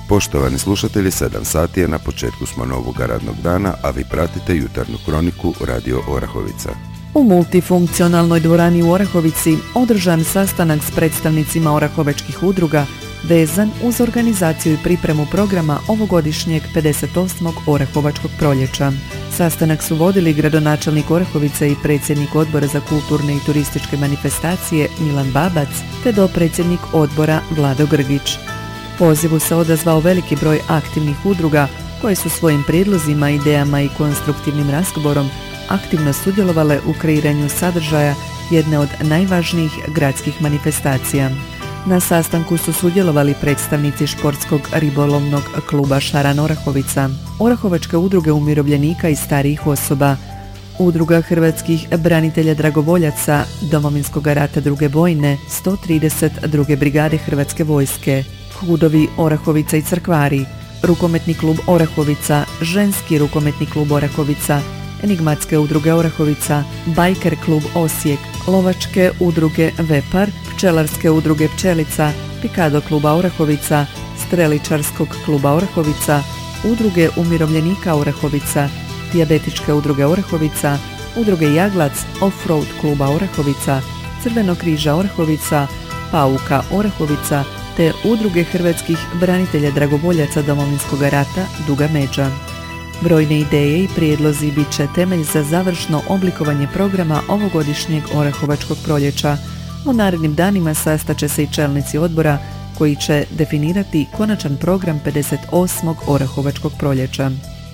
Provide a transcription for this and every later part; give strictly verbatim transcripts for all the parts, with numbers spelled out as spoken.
Poštovani slušatelji, sedam sati je, na početku smo novog radnog dana, a vi pratite jutarnju kroniku Radio Orahovica. U multifunkcionalnoj dvorani u Orahovici održan sastanak s predstavnicima orahovačkih udruga vezan uz organizaciju i pripremu programa ovogodišnjeg pedeset osmog Orahovačkog proljeća. Sastanak su vodili gradonačelnik Orahovice i predsjednik Odbora za kulturne i turističke manifestacije Milan Babac te dopredsjednik odbora Vlado Grgić. Pozivu se odazvao veliki broj aktivnih udruga koje su svojim prijedlozima, idejama i konstruktivnim razgovorom aktivno sudjelovale u kreiranju sadržaja jedne od najvažnijih gradskih manifestacija. Na sastanku su sudjelovali predstavnici športskog ribolovnog kluba Šaran Orahovica, Orahovačke udruge umirovljenika i starijih osoba, Udruga hrvatskih branitelja dragovoljaca Domovinskog rata druge bojne sto trideset druge brigade Hrvatske vojske, Hudovi Orahovica i Crkvari, Rukometni klub Orahovica, Ženski rukometni klub Orahovica, Enigmatske udruge Orahovica, Bajker klub Osijek, Lovačke udruge Vepar, Pčelarske udruge Pčelica, Pikado kluba Orahovica, Streličarskog kluba Orahovica, Udruge umirovljenika Orahovica, Dijabetičke udruge Orahovica, Udruge Jaglac, Offroad kluba Orahovica, Crvenog križa Orahovica, Pauka Orahovica te Udruge hrvatskih branitelja dragovoljaca Domovinskog rata Duga međa. Brojne ideje i prijedlozi bit će temelj za završno oblikovanje programa ovogodišnjeg Orahovačkog proljeća. U narednim danima sastaće se i čelnici odbora koji će definirati konačan program pedeset osmog Orahovačkog proljeća.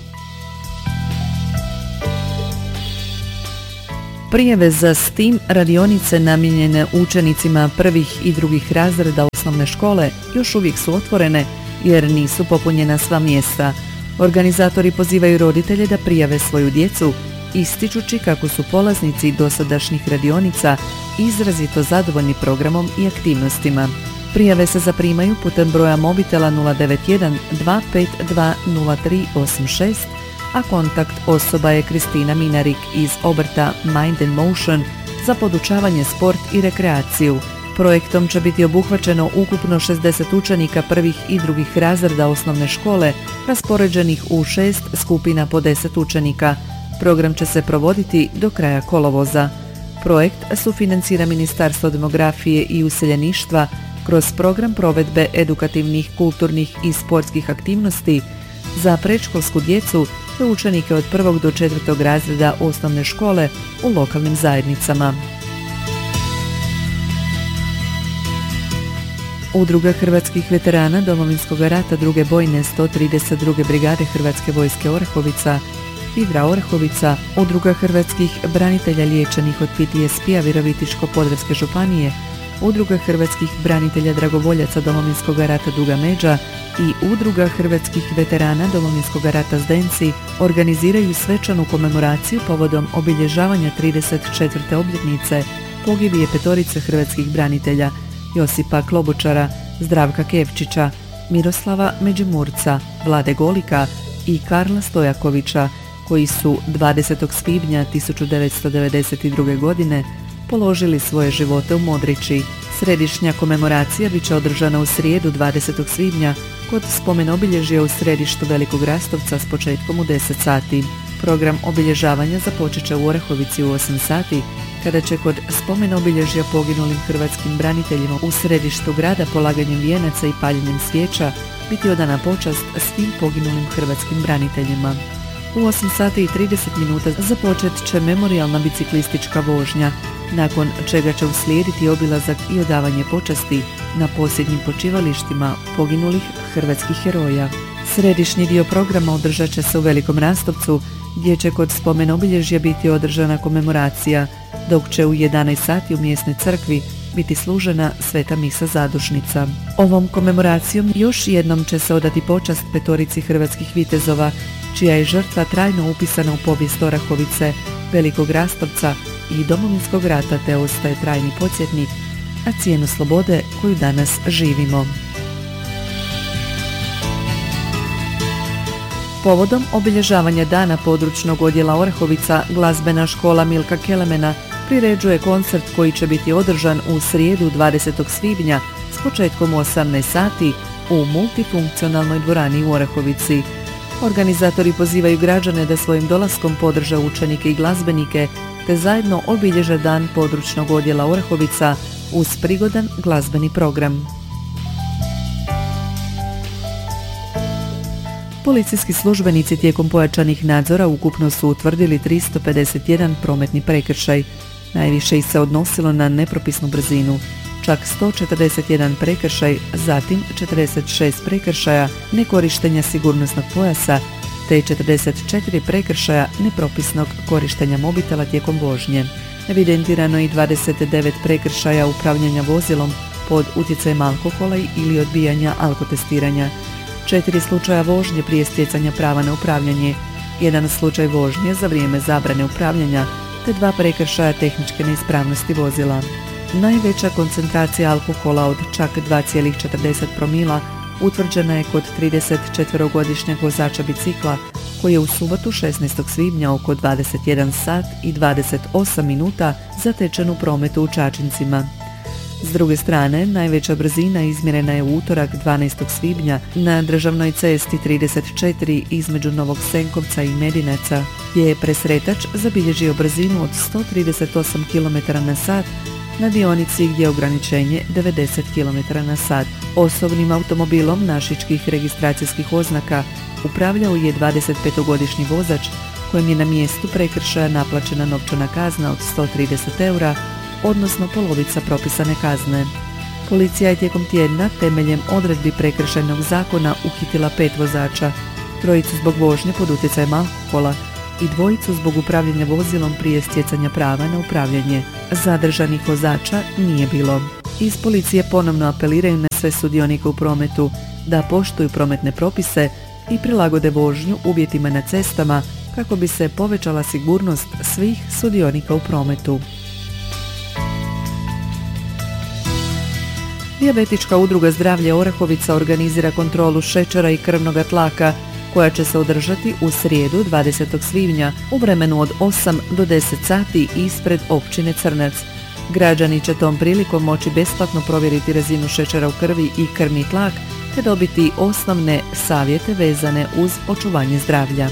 Prijave za STEAM radionice namijenjene učenicima prvih i drugih razreda osnovne škole još uvijek su otvorene jer nisu popunjena sva mjesta. Organizatori pozivaju roditelje da prijave svoju djecu, ističući kako su polaznici dosadašnjih radionica izrazito zadovoljni programom i aktivnostima. Prijave se zaprimaju putem broja mobitela nula devet jedan dva pet dva nula tri osam šest, a kontakt osoba je Kristina Minarik iz obrta Mind and Motion za podučavanje, sport i rekreaciju. Projektom će biti obuhvaćeno ukupno šezdeset učenika prvih i drugih razreda osnovne škole, raspoređenih u šest skupina po deset učenika. Program će se provoditi do kraja kolovoza. Projekt sufinancira Ministarstvo demografije i useljeništva kroz program provedbe edukativnih, kulturnih i sportskih aktivnosti za predškolsku djecu te učenike od prvog do četvrtog razreda osnovne škole u lokalnim zajednicama. Udruga hrvatskih veterana Domovinskog rata druge bojne sto trideset druge brigade Hrvatske vojske Orahovica, Fivra Orahovica, Udruga hrvatskih branitelja liječenih od P T S P-a Virovitičko-podravske županije, Udruga hrvatskih branitelja dragovoljaca Domovinskog rata Duga međa i Udruga hrvatskih veterana Domovinskog rata Zdenci organiziraju svečanu komemoraciju povodom obilježavanja trideset četvrte obljetnice pogibije petorice hrvatskih branitelja Josipa Klobučara, Zdravka Kevčića, Miroslava Međimurca, Vlade Golika i Karla Stojakovića, koji su dvadesetog svibnja tisuću devetsto devedeset druge. godine položili svoje živote u Modrići. Središnja komemoracija bit će održana u srijedu dvadesetog svibnja kod spomen obilježja u središtu Velikog Rastovca s početkom u deset sati. Program obilježavanja započet će u Orahovici u osam sati, kada će kod spomen obilježja poginulim hrvatskim braniteljima u središtu grada polaganjem vijenaca i paljenjem svijeća biti odana počast svim poginulim hrvatskim braniteljima. U osam sati i trideset minuta započet će memorijalna biciklistička vožnja, nakon čega će uslijediti obilazak i odavanje počasti na posljednjim počivalištima poginulih hrvatskih heroja. Središnji dio programa održat će se u Velikom Rastovcu, gdje će kod spomen obilježja biti održana komemoracija, dok će u jedanaest sati u mjesnoj crkvi biti služena sveta misa zadušnica. Ovom komemoracijom još jednom će se odati počast petorici hrvatskih vitezova, čija je žrtva trajno upisana u povijest Orahovice, Velikog Rastovca i Domovinskog rata, te ostaje trajni podsjetnik na cijenu slobode koju danas živimo. Povodom obilježavanja dana područnog odjela Orahovica, glazbena škola Milka Kelemena priređuje koncert koji će biti održan u srijedu dvadesetog svibnja s početkom u osamnaest sati u multifunkcionalnoj dvorani u Orahovici. Organizatori pozivaju građane da svojim dolaskom podrže učenike i glazbenike te zajedno obilježe dan područnog odjela Orahovica uz prigodan glazbeni program. Policijski službenici tijekom pojačanih nadzora ukupno su utvrdili tristo pedeset jedan prometni prekršaj. Najviše ih se odnosilo na nepropisnu brzinu, čak sto četrdeset jedan prekršaj, zatim četrdeset šest prekršaja nekorištenja sigurnosnog pojasa te četrdeset četiri prekršaja nepropisnog korištenja mobitela tijekom vožnje. Evidentirano je i dvadeset devet prekršaja upravljanja vozilom pod utjecajem alkohola ili odbijanja alkotestiranja, četiri slučaja vožnje prije stjecanja prava na upravljanje, jedan slučaj vožnje za vrijeme zabrane upravljanja te dva prekršaja tehničke neispravnosti vozila. Najveća koncentracija alkohola od čak dva zarez četrdeset promila utvrđena je kod tridesetčetverogodišnjeg vozača bicikla koji je u subotu šesnaestog svibnja oko dvadeset jedan sat i dvadeset osam minuta zatečen u prometu u Čačincima. S druge strane, najveća brzina izmjerena je u utorak dvanaestog svibnja na državnoj cesti trideset četiri između Novog Senkovca i Medinaca, gdje je presretač zabilježio brzinu od sto trideset osam kilometara na sat na dionici gdje je ograničenje devedeset kilometara na sat. Osobnim automobilom našičkih registracijskih oznaka upravljao je dvadesetpetogodišnji vozač kojem je na mjestu prekršaja naplaćena novčana kazna od sto trideset eura, odnosno polovica propisane kazne. Policija je tijekom tjedna temeljem odredbi prekršajnog zakona uhitila pet vozača, trojicu zbog vožnje pod utjecajem alkohola i dvojicu zbog upravljanja vozilom prije stjecanja prava na upravljanje. Zadržanih vozača nije bilo. Iz policije ponovno apeliraju na sve sudionike u prometu da poštuju prometne propise i prilagode vožnju uvjetima na cestama kako bi se povećala sigurnost svih sudionika u prometu. Dijabetička udruga Zdravlje Orahovica organizira kontrolu šećera i krvnoga tlaka koja će se održati u srijedu dvadesetog svibnja u vremenu od osam do deset sati ispred općine Crnac. Građani će tom prilikom moći besplatno provjeriti razinu šećera u krvi i krvni tlak te dobiti osnovne savjete vezane uz očuvanje zdravlja.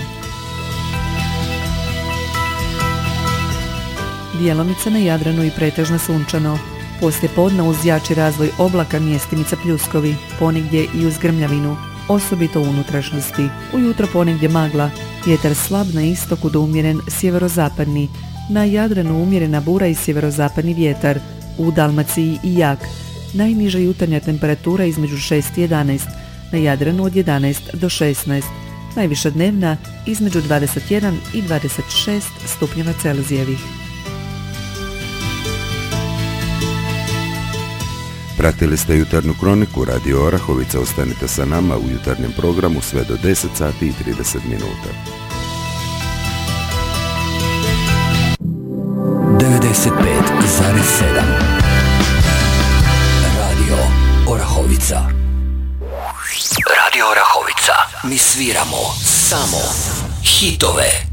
Djelomice na Jadranu i pretežno sunčano. Poslije podne uz jači razvoj oblaka mjestimica pljuskovi, ponegdje i uz grmljavinu, osobito u unutrašnjosti. Ujutro ponegdje magla, vjetar slab na istoku do umjeren sjeverozapadni, na Jadranu umjerena bura i sjeverozapadni vjetar, u Dalmaciji i jak. Najniža jutarnja temperatura između šest i jedanaest, na Jadranu od jedanaest do šesnaest, najviša dnevna između dvadeset jedan i dvadeset šest stupnjeva Celzijevih. Pratili ste jutarnju kroniku Radio Orahovica. Ostanite sa nama u jutarnjem programu sve do deset sati i trideset minuta. devedeset pet zarez sedam Radio Orahovica. Radio Orahovica. Mi sviramo samo hitove.